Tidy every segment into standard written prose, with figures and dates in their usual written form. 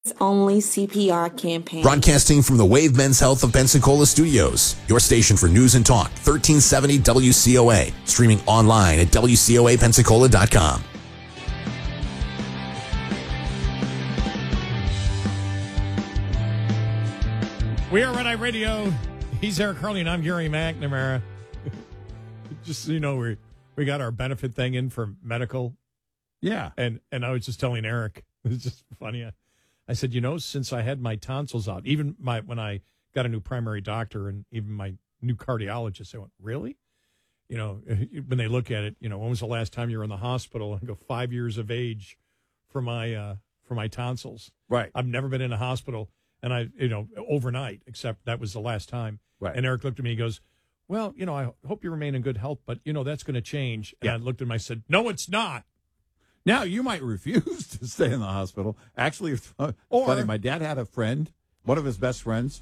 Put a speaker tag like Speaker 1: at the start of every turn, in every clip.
Speaker 1: only CPR campaign.
Speaker 2: Broadcasting from the Wave Men's Health of Pensacola Studios, your station for news and talk, 1370 WCOA. Streaming online at WCOAPensacola.com.
Speaker 3: We are Red Eye Radio. He's Eric Hurley, and I'm Gary McNamara. Just so you know, we got our benefit thing in for medical.
Speaker 4: Yeah.
Speaker 3: And I was just telling Eric, it's just funny. I said, since I had my tonsils out, even when I got a new primary doctor and even my new cardiologist, I went, really? When they look at it, when was the last time you were in the hospital? I go, 5 years of age for my tonsils.
Speaker 4: Right.
Speaker 3: I've never been in a hospital, and overnight, except that was the last time.
Speaker 4: Right.
Speaker 3: And Eric looked at me and goes, well, I hope you remain in good health, but, that's going to change. And I looked at him, I said, no, it's not.
Speaker 4: Now, you might refuse to stay in the hospital. Actually, it's funny. My dad had a friend, one of his best friends,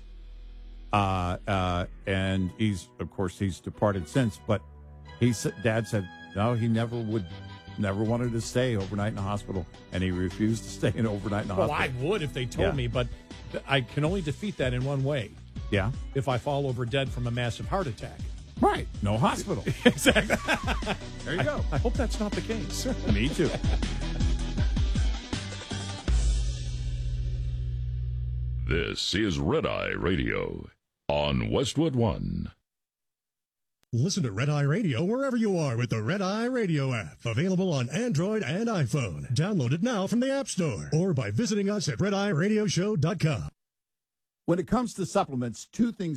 Speaker 4: and he's departed since, but Dad said, no, he never wanted to stay overnight in the hospital, and he refused to stay overnight in the hospital.
Speaker 3: Well, I would if they told me, but I can only defeat that in one way.
Speaker 4: Yeah.
Speaker 3: If I fall over dead from a massive heart attack.
Speaker 4: Right. No hospital.
Speaker 3: Exactly.
Speaker 4: There you go.
Speaker 3: I hope that's not the case.
Speaker 4: Me too.
Speaker 5: This is Red Eye Radio on Westwood One.
Speaker 6: Listen to Red Eye Radio wherever you are with the Red Eye Radio app. Available on Android and iPhone. Download it now from the App Store or by visiting us at RedEyeRadioshow.com.
Speaker 4: When it comes to supplements, two things